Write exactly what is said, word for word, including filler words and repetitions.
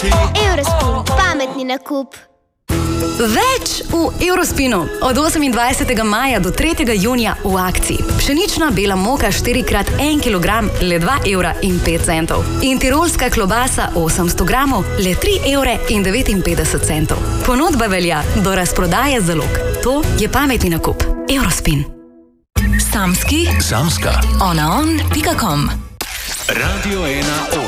Eurospin, pametni nakup. Več v Eurospinu. Od osemindvajsetega maja do tretjega junija v akciji. Pšenična bela moka štiri krat en kilogram, le dva evra in pet centov. In tirolska klobasa osemsto gramov, le tri evre in devetinpetdeset centov. Ponudba velja do razprodaje zalog. To je pametni nakup. Eurospin. Samski. Samska. onaon pika com. Radio ena.